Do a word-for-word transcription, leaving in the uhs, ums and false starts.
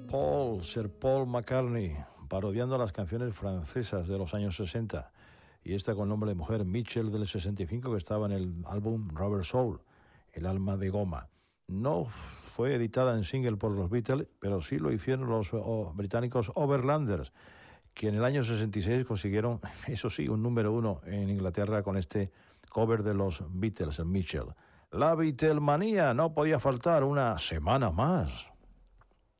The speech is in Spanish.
Paul, Sir Paul McCartney, parodiando las canciones francesas de los años sesenta, y esta con nombre de mujer, Mitchell, del sesenta y cinco, que estaba en el álbum Rubber Soul, El alma de goma. No fue editada en single por los Beatles, pero sí lo hicieron los oh, británicos Overlanders, que en el año sesenta y seis consiguieron, eso sí, un número uno en Inglaterra con este cover de los Beatles, el Mitchell. La Beatlemanía, no podía faltar una semana más.